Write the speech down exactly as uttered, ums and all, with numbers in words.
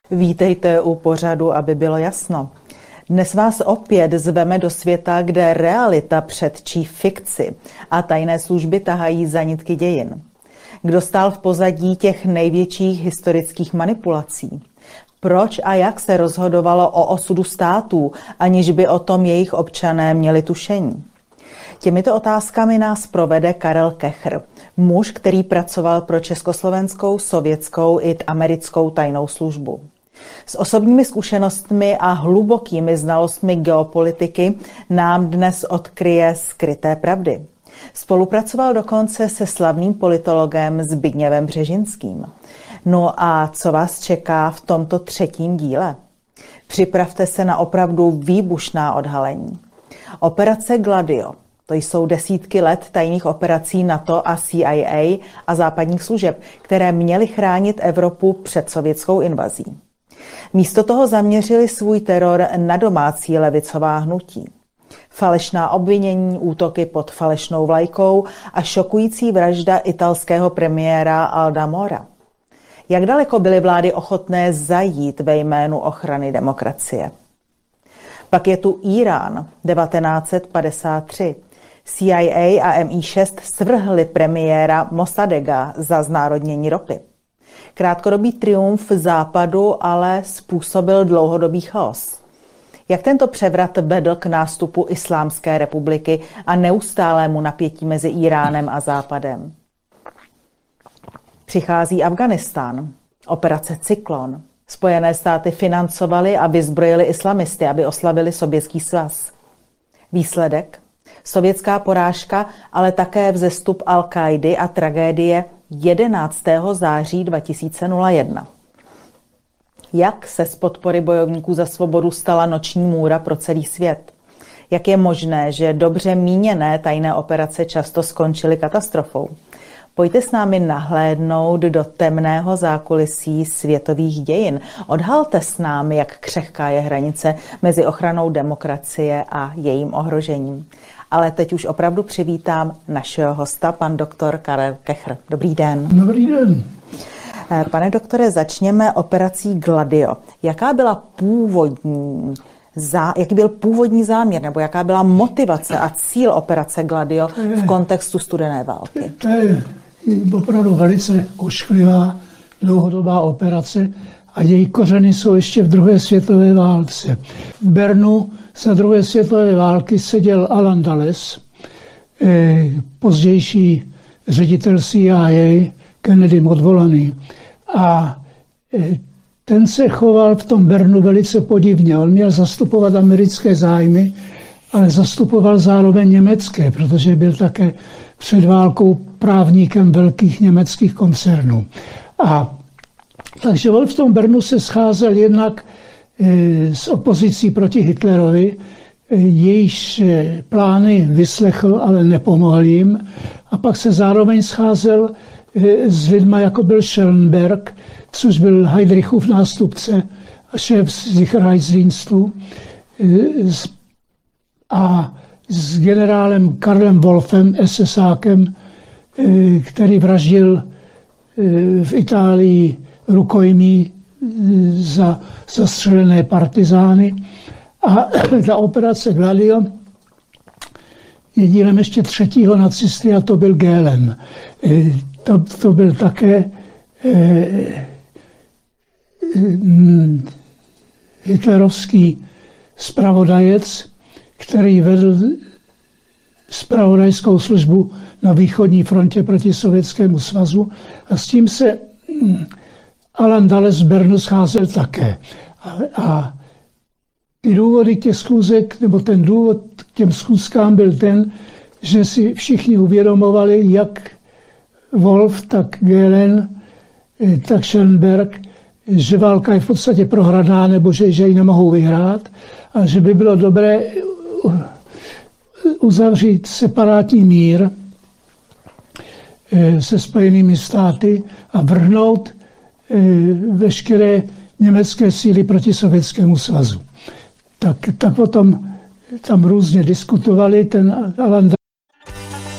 Vítejte u pořadu, aby bylo jasno. Dnes vás opět zveme do světa, kde realita předčí fikci a tajné služby tahají za nitky dějin. Kdo stál v pozadí těch největších historických manipulací? Proč a jak se rozhodovalo o osudu států, aniž by o tom jejich občané měli tušení? Těmito otázkami nás provede Karel Kechr, muž, který pracoval pro československou, sovětskou i americkou tajnou službu. S osobními zkušenostmi a hlubokými znalostmi geopolitiky nám dnes odkryje skryté pravdy. Spolupracoval dokonce se slavným politologem Zbigněvem Břežinským. No a co vás čeká v tomto třetím díle? Připravte se na opravdu výbušná odhalení. Operace Gladio. To jsou desítky let tajných operací NATO a C I A a západních služeb, které měly chránit Evropu před sovětskou invazí. Místo toho zaměřili svůj teror na domácí levicová hnutí. Falešná obvinění, útoky pod falešnou vlajkou a šokující vražda italského premiéra Alda Mora. Jak daleko byly vlády ochotné zajít ve jménu ochrany demokracie? Pak je tu Írán, devatenáct set padesát tři. C I A a M I šest svrhli premiéra Mossadega za znárodnění ropy. Krátkodobý triumf západu ale způsobil dlouhodobý chaos. Jak tento převrat vedl k nástupu Islámské republiky a neustálému napětí mezi Íránem a Západem? Přichází Afghánistán, operace Cyklon. Spojené státy financovaly a vyzbrojily islamisty, aby oslavili Sovětský svaz. Výsledek? Sovětská porážka, ale také vzestup Al-Káidy a tragédie jedenáctého září dva tisíce jedna. Jak se z podpory bojovníků za svobodu stala noční můra pro celý svět? Jak je možné, že dobře míněné tajné operace často skončily katastrofou? Pojďte s námi nahlédnout do temného zákulisí světových dějin. Odhalte s námi, jak křehká je hranice mezi ochranou demokracie a jejím ohrožením. Ale teď už opravdu přivítám našeho hosta, pan doktor Karel Kechr. Dobrý den. Dobrý den. Pane doktore, začněme operací Gladio. Jaká byla původní, zá, jaký byl původní záměr, nebo jaká byla motivace a cíl operace Gladio v kontextu studené války? To je opravdu velice ošklivá dlouhodobá operace a její kořeny jsou ještě v druhé světové válce. V Bernu za druhé světové války seděl Alan Dulles, pozdější ředitel C I A, Kennedym odvolaný. A ten se choval v tom Bernu velice podivně. On měl zastupovat americké zájmy, ale zastupoval zároveň německé, protože byl také před válkou právníkem velkých německých koncernů. A takže on v tom Bernu se scházel jednak s opozicí proti Hitlerovi, jejíž plány vyslechl, ale nepomohl jim. A pak se zároveň scházel s lidma, jako byl Schellenberg, což byl Heydrichův nástupce a šéf Sicherheitsdienstu, a s generálem Karlem Wolfem, esesákem, který vraždil v Itálii rukojmí za zastřelené partizány. A ta operace Gladio je dílem ještě třetího nacisty, a to byl Gehlen. To, to byl také eh, hitlerovský zpravodajec, který vedl zpravodajskou službu na východní frontě proti Sovětskému svazu, a s tím se Alan Dulles z Bernu scházel také. A, a ty důvody těch schůzek, nebo ten důvod k těm schůzkám byl ten, že si všichni uvědomovali, jak Wolf, tak Gehlen, tak Schellenberg, že válka je v podstatě prohraná, nebo že, že ji nemohou vyhrát, a že by bylo dobré uzavřít separátní mír se Spojenými státy a vrhnout veškeré německé síly proti Sovětskému svazu. Tak, tak o tom tam různě diskutovali. Ten Alan